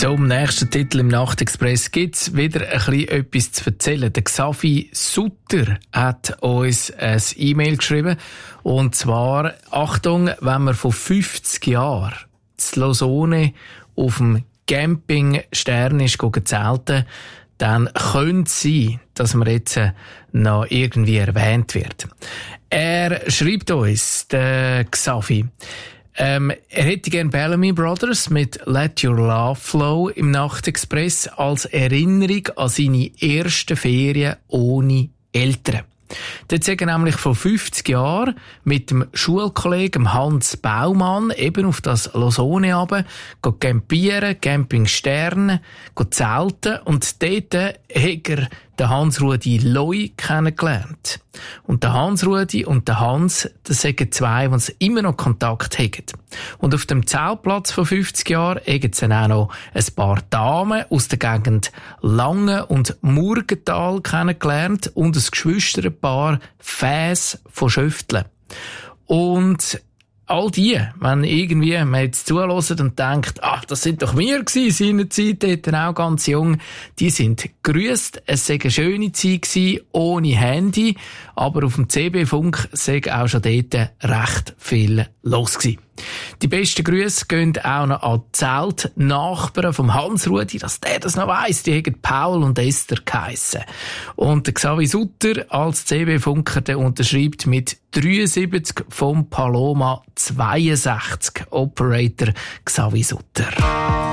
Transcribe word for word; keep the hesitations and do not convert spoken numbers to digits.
Zum nächsten Titel im Nachtexpress gibt es wieder ein bisschen etwas zu erzählen. Der Xavi Sutter hat uns ein E-Mail geschrieben. Und zwar, Achtung, wenn man vor fünfzig Jahren in Lausanne auf dem Camping Stern ist zelten, dann könnte es sein, dass man jetzt noch irgendwie erwähnt wird. Er schreibt uns, der Xavi, Ähm, er hätte gern Bellamy Brothers mit Let Your Love Flow im Nachtexpress als Erinnerung an seine ersten Ferien ohne Eltern. Dort sind er nämlich vor fünfzig Jahren mit dem Schulkollegen Hans Baumann eben auf das Lausanne runter, campieren, Camping Stern, zelten und dort hat er den Hans-Rudi Loi kennengelernt. Und der Hans-Rudi und der Hans, das sind zwei, die immer noch Kontakt haben. Und auf dem Zeltplatz vor fünfzig Jahren haben sie dann auch noch ein paar Damen aus der Gegend Langen und Murgenthal kennengelernt und ein Geschwisterpaar Fäs von Schöftlen. Und all die, wenn irgendwie man jetzt zuhört und denkt, ach, das sind doch wir gewesen, seinerzeit, dort auch ganz jung, die sind grüßt. Es war eine schöne Zeit gewesen, ohne Handy, aber auf dem C B-Funk sei auch schon dort recht viel los gewesen. Die besten Grüße gehen auch noch an die Zeltnachbarn vom Hans-Rudi, dass der das noch weiss. Die haben Paul und Esther geheissen. Und der Xavi Sutter als C B-Funker, der unterschreibt mit dreiundsiebzig vom Paloma zweiundsechzig. Operator Xavi Sutter.